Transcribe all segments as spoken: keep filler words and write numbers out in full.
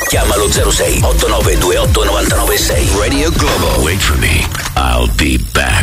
Chiama lo zero sei otto nove due otto nove nove sei. Radio Globo. Wait for me. I'll be back.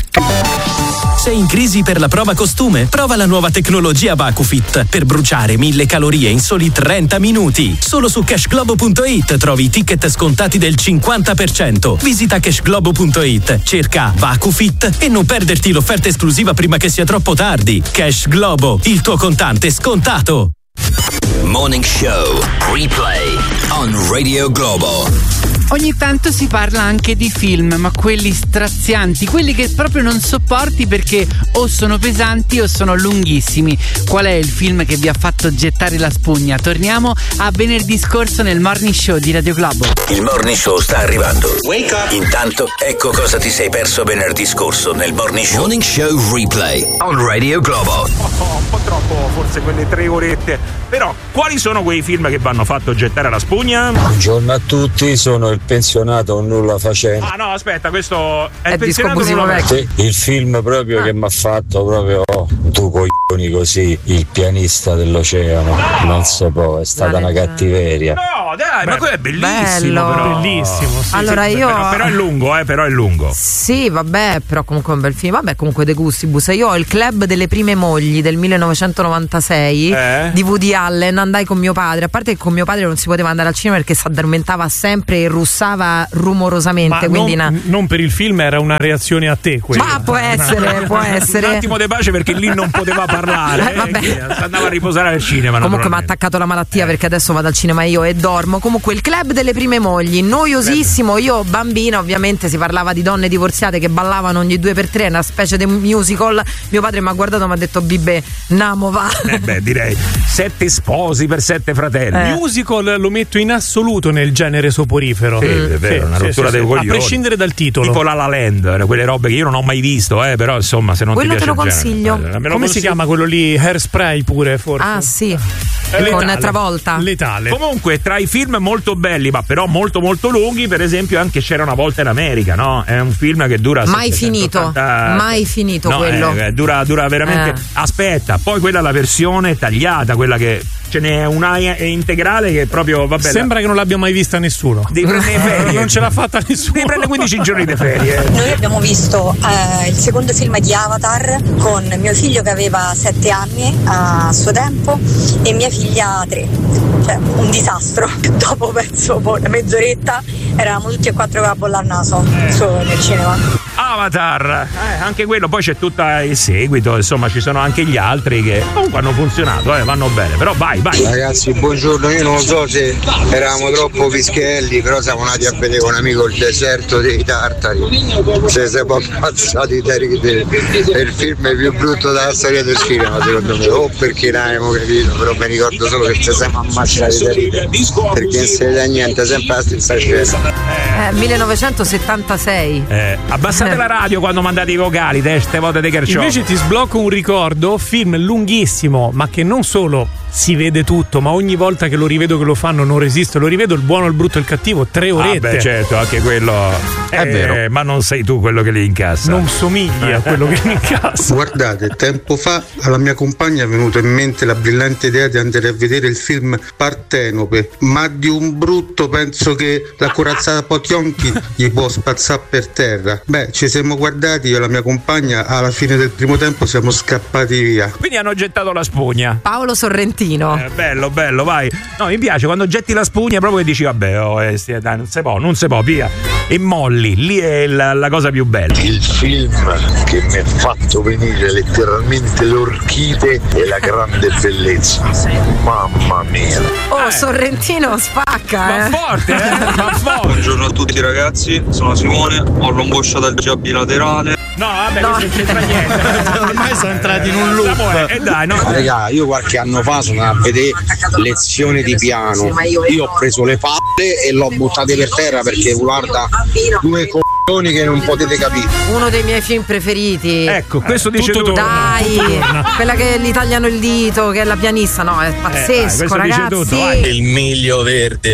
Sei in crisi per la prova costume? Prova la nuova tecnologia VacuFit per bruciare mille calorie in soli trenta minuti. Solo su cashglobo punto it trovi ticket scontati del cinquanta per cento. Visita cashglobo punto it, cerca VacuFit e non perderti l'offerta esclusiva prima che sia troppo tardi. Cash Globo, il tuo contante scontato. Morning Show Replay on Radio Globo. Ogni tanto si parla anche di film, ma quelli strazianti, quelli che proprio non sopporti perché o sono pesanti o sono lunghissimi. Qual è il film che vi ha fatto gettare la spugna? Torniamo a venerdì scorso nel Morning Show di Radio Globo. Il Morning Show sta arrivando. Wake up. Intanto, ecco cosa ti sei perso venerdì scorso nel Morning Show. Morning Show Replay on Radio Globo. Oh, oh, un po' troppo, forse quelle tre orette. Però, quali sono quei film che vi hanno fatto gettare la spugna? Buongiorno a tutti, sono il pensionato nulla facente. Ah no, aspetta, questo è, È il pensionato nulla facente. Sì, il film proprio ah. che mi ha fatto proprio oh, tu coglioni così, il pianista dell'oceano. No. Non so può, è stata vale. una cattiveria. No, dai, Beh, ma quello è bellissimo. Bello. Però. Bellissimo. Sì, allora sì, io. Però, però è lungo, eh, però è lungo. Sì, vabbè, però comunque è un bel film. Vabbè, comunque De Gustibus. Io ho il Club delle prime mogli del millenovecentonovantasei eh? di Woody Allen. Andai con mio padre. A parte che con mio padre non si poteva andare al cinema perché si addormentava sempre e russava rumorosamente. Ma quindi non, na... non per il film, era una reazione a te quella. Ma può essere, può essere. Un attimo di pace perché lì non poteva parlare. Eh, vabbè. Eh, andava a riposare al cinema. Comunque mi ha attaccato la malattia eh. perché adesso vado al cinema io e dormo. Comunque il Club delle prime mogli, noiosissimo. Io bambina, ovviamente si parlava di donne divorziate che ballavano ogni due per tre, una specie di musical. Mio padre mi ha guardato e mi ha detto: Bibbe, namo va. Eh beh, direi sette sposi per sette fratelli. Eh. Musical lo metto in assoluto nel genere soporifero. Sì, è vero, sì, una rottura sì, dei sì, coglioni. A prescindere dal titolo. Tipo La La Land, quelle robe che io non ho mai visto, eh, però insomma, se non quello ti piace te lo il consiglio. Genere, Come consiglio. si chiama quello lì? Hairspray pure, forse. Ah, sì. Letale. Con Travolta. Letale. Comunque, tra i film molto belli, ma però molto molto lunghi, per esempio anche C'era una volta in America, no? È un film che dura mai finito, ottanta... mai finito no, quello. Eh, dura, dura veramente. Eh. Aspetta, poi quella è la versione tagliata, quella che ce n'è una integrale che proprio vabbè. Sembra la... che non l'abbia mai vista nessuno. Devi prendere ferie. Non ce l'ha fatta nessuno. Devi prendere quindici giorni di ferie. Noi abbiamo visto eh, il secondo film di Avatar con mio figlio che aveva sette anni a suo tempo e mia figlia tre. Cioè, un disastro. Dopo penso una mezz'oretta eravamo tutti e quattro con la bolla al naso solo nel cinema. Avatar, eh, anche quello, poi c'è tutto il seguito, insomma ci sono anche gli altri che comunque hanno funzionato, eh, vanno bene, però vai, vai. Ragazzi, buongiorno, io non so se eravamo troppo fischelli, però siamo andati a vedere con un amico il deserto dei tartari, se siamo ammazzati da ridere, è il film più brutto della storia del cinema secondo me, o perché l'abbiamo capito, però mi ricordo solo che ci siamo ammazzati da ridere, perché non si vede niente, sempre la stessa scena. Eh, millenovecentosettantasei. Eh, abbassate la radio quando mandate i vocali, teste volte di Kerciò. Invece ti sblocco un ricordo, film lunghissimo, ma che non solo si vede tutto, ma ogni volta che lo rivedo che lo fanno non resisto, lo rivedo, Il buono, il brutto e il cattivo, tre orette. Ah beh, certo, anche quello è eh, vero. Ma non sei tu quello che li incassa. Non somigli a quello che li incassa. Guardate, tempo fa alla mia compagna è venuta in mente la brillante idea di andare a vedere il film Partenope, ma di un brutto penso che la corazzata Potionchi gli può spazzare per terra. Beh, ci siamo guardati, io e la mia compagna alla fine del primo tempo siamo scappati via. Quindi hanno gettato la spugna. Paolo Sorrentino. Eh, bello, bello, vai. No, mi piace quando getti la spugna proprio che dici vabbè, oh, eh, dai, non si può, non si può, via. E molli, lì è la, la cosa più bella. Il film che mi ha fatto venire letteralmente l'orchite e la grande bellezza. Mamma mia. Oh, eh. Sorrentino spacca, Ma eh. forte, eh? Ma forte. Buongiorno a tutti ragazzi, sono Simone, ho l'omboscia al G bilaterale. No, vabbè, No. questo non c'entra niente. Ormai sono entrati in un loop. Samuele, eh, dai, no. Raga, io qualche anno fa sono andato a vedere lezioni di piano. Io ho preso le palle e l'ho buttate per terra perché guarda due coglioni che non potete capire. Uno dei miei film preferiti. Ecco, questo dice tutto tu. torna. Dai, quella che gli tagliano il dito, che è la pianista, no, è dai, pazzesco, questo dice ragazzi. tutto, vai. Il miglio verde, oh,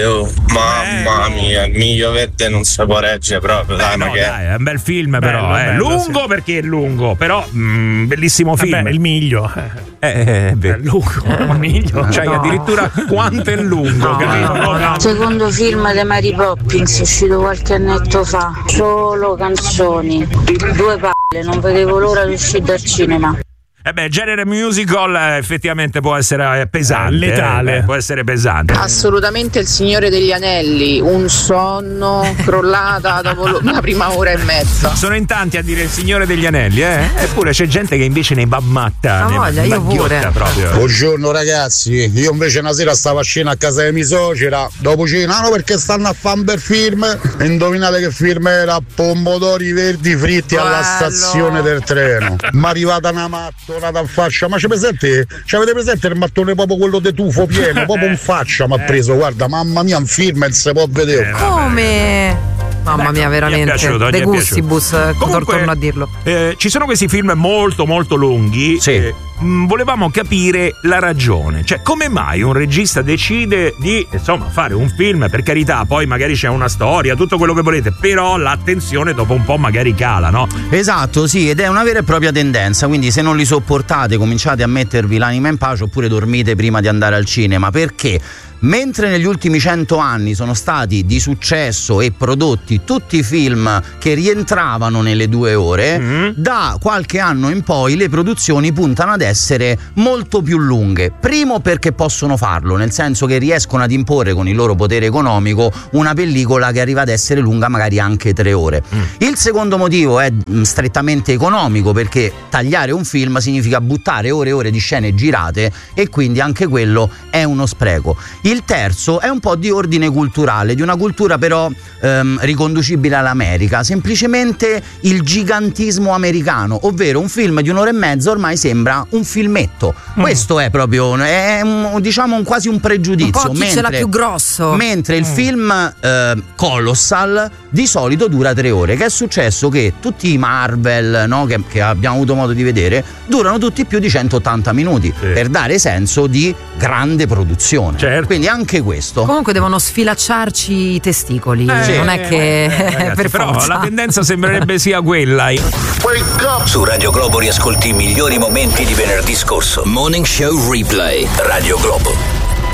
Mamma mia, il miglio verde non si può reggere proprio, dai, eh ma no, che dai, è un bel film, però bello, è bello, lungo sì. perché è lungo, però mh, bellissimo film. Vabbè, il miglio. Eh, eh, È lungo, ma miglio. Cioè, No. addirittura quanto è lungo, No, capito? no, no. Secondo film di Mary Poppins uscito qualche annetto fa, solo canzoni, due palle, non vedevo l'ora di uscire dal cinema. Eh beh, genere musical eh, effettivamente può essere eh, pesante. Letale. eh, può essere pesante. Assolutamente Il Signore degli Anelli, un sonno, crollata dopo lo- la prima ora e mezza. Sono in tanti a dire Il Signore degli Anelli, eh? Eppure c'è gente che invece ne babmatta. Ma ne voglia, io baghiotta pure. proprio. Buongiorno ragazzi, io invece una sera stavo a cena a casa di mia suocera, dopo cena, no perché stanno a fare un bel film, e indovinate che film era? Pomodori verdi fritti alla Bello. stazione del treno. Mi è arrivata una mattona da faccia, ma c'è presente? C'avete presente il mattone proprio quello de tufo pieno, proprio in faccia mi ha preso, guarda, mamma mia, un film non si può vedere. Eh, Come? Mamma Beh, mia, mi è veramente. piaciuto, mi De è gustibus, Comunque, torno a dirlo. Eh, ci sono questi film molto molto lunghi. Sì. eh, mh, volevamo capire la ragione, cioè come mai un regista decide di insomma fare un film, per carità, poi magari c'è una storia, tutto quello che volete, però l'attenzione dopo un po' magari cala, no? Esatto, sì, ed è una vera e propria tendenza, quindi se non li sopportate cominciate a mettervi l'anima in pace oppure dormite prima di andare al cinema, perché mentre negli ultimi cento anni sono stati di successo e prodotti tutti i film che rientravano nelle due ore, mm-hmm. da qualche anno in poi le produzioni puntano ad essere molto più lunghe. Primo perché possono farlo, nel senso che riescono ad imporre con il loro potere economico una pellicola che arriva ad essere lunga magari anche tre ore. Mm. Il secondo motivo è mh, strettamente economico, perché tagliare un film significa buttare ore e ore di scene girate e quindi anche quello è uno spreco. Il terzo è un po' di ordine culturale, di una cultura però ehm, riconducibile all'America, semplicemente il gigantismo americano, ovvero un film di un'ora e mezza ormai sembra un filmetto. Mm. Questo è proprio, è un, diciamo un, quasi un pregiudizio. Un po' chi mentre, ce l'ha più grosso. Mentre il mm. film eh, Colossal di solito dura tre ore, che è successo che tutti i Marvel, no, che, che abbiamo avuto modo di vedere, durano tutti più di centottanta minuti, sì. per dare senso di grande produzione. Certo. Quindi anche questo. Comunque devono sfilacciarci i testicoli, Eh, non è che eh, ragazzi, per però forza. la tendenza sembrerebbe sia quella. Su Radio Globo riascolti i migliori momenti di venerdì scorso. Morning Show Replay. Radio Globo.